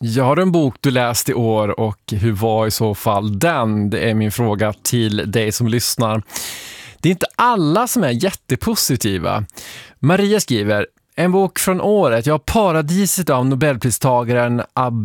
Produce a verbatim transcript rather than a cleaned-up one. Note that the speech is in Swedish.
Jag har en bok du läst i år och hur var i så fall den? Det är min fråga till dig som lyssnar. Det är inte alla som är jättepositiva. Maria skriver, en bok från året, ja, Paradiset av Nobelpristagaren Ab